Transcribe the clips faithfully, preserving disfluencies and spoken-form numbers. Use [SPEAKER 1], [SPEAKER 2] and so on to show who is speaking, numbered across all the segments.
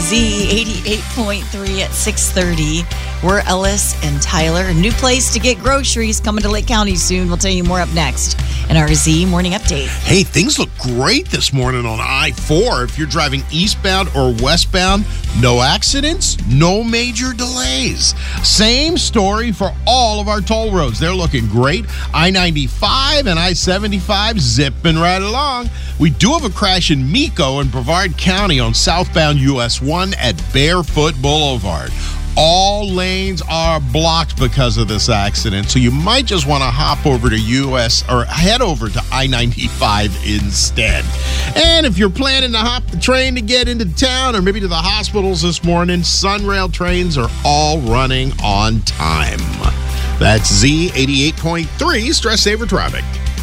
[SPEAKER 1] Z eighty-eight point three at six thirty. We're Ellis and Tyler. A new place to get groceries coming to Lake County soon. We'll tell you more up next in our Z Morning Update.
[SPEAKER 2] Hey, things look great this morning on I four. If you're driving eastbound or westbound, no accidents, no major delays. Same story for all of our toll roads. They're looking great. I ninety-five and I seventy-five zipping right along. We do have a crash in Mico and Brevard County on southbound U S one at Barefoot Boulevard. All lanes are blocked because of this accident, so you might just want to hop over to U S or head over to I ninety-five instead. And if you're planning to hop the train to get into town or maybe to the hospitals this morning, Sunrail trains are all running on time. That's Z eighty-eight point three Stress Saver Traffic.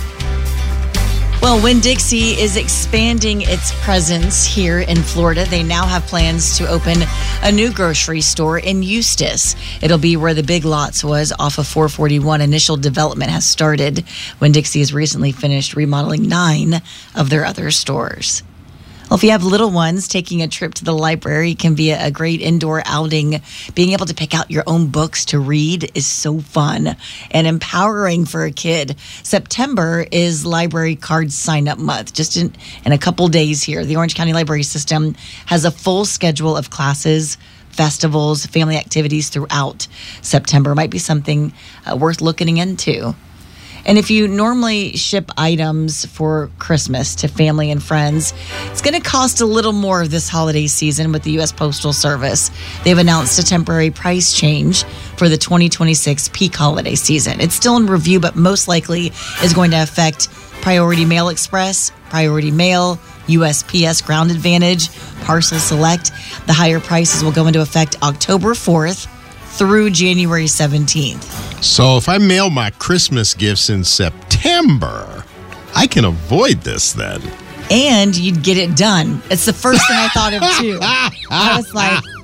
[SPEAKER 1] Well, Winn-Dixie is expanding its presence here in Florida. They now have plans to open a new grocery store in Eustis. It'll be where the Big Lots was off of four forty-one. Initial development has started. Winn-Dixie has recently finished remodeling nine of their other stores. Well, if you have little ones, taking a trip to the library can be a great indoor outing. Being able to pick out your own books to read is so fun and empowering for a kid. September is library card sign-up month. Just in, in a couple days here, the Orange County Library System has a full schedule of classes, festivals, family activities throughout September. Might be something uh, worth looking into. And if you normally ship items for Christmas to family and friends, it's going to cost a little more this holiday season with the U S Postal Service. They've announced a temporary price change for the twenty twenty-six peak holiday season. It's still in review, but most likely is going to affect Priority Mail Express, Priority Mail, U S P S Ground Advantage, Parcel Select. The higher prices will go into effect October fourth through January seventeenth.
[SPEAKER 2] So if I mail my Christmas gifts in September, I can avoid this then.
[SPEAKER 1] And you'd get it done. It's the first thing I thought of, too. I was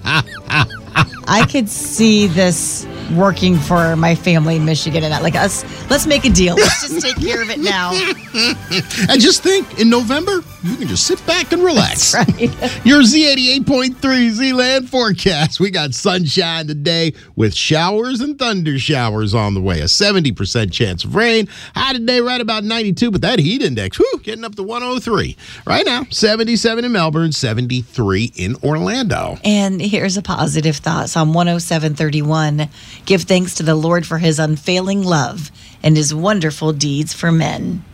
[SPEAKER 1] like, I could see this working for my family in Michigan. And like, us, let's make a deal. Let's just take care of it now.
[SPEAKER 2] And just think, in November, you can just sit back and relax.
[SPEAKER 1] That's right.
[SPEAKER 2] Your Z eighty-eight point three Z-Land forecast. We got sunshine today with showers and thunder showers on the way. A seventy percent chance of rain. High today right about ninety-two, but that heat index, whew, getting up to one oh three. Right now, seventy-seven in Melbourne, seventy-three in Orlando.
[SPEAKER 1] And here's a positive thought. Psalm one oh seven thirty-one. Give thanks to the Lord for his unfailing love and his wonderful deeds for men.